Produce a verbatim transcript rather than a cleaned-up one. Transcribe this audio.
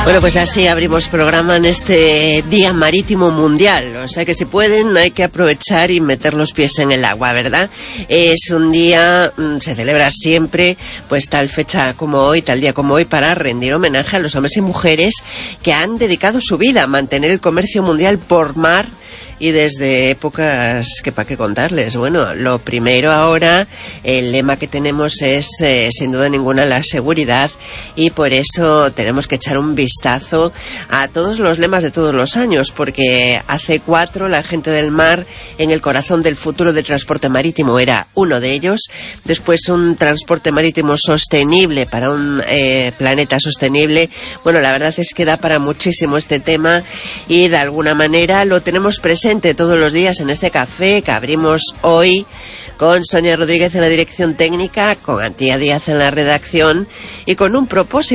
Bueno, pues así abrimos programa en este Día Marítimo Mundial. O sea que si pueden hay que aprovechar y meter los pies en el agua, ¿verdad? Es un día, se celebra siempre, pues tal fecha como hoy, tal día como hoy, para rendir homenaje a los hombres y mujeres que han dedicado su vida a mantener el comercio mundial por mar. Y desde épocas que para qué contarles. Bueno, lo primero ahora, el lema que tenemos es eh, sin duda ninguna la seguridad, y por eso tenemos que echar un vistazo a todos los lemas de todos los años, porque hace cuatro la gente del mar en el corazón del futuro del transporte marítimo era uno de ellos. Después un transporte marítimo sostenible para un eh, planeta sostenible. Bueno, la verdad es que da para muchísimo este tema y de alguna manera lo tenemos presente todos los días en este café que abrimos hoy con Sonia Rodríguez en la dirección técnica, con Antía Díaz en la redacción y con un propósito.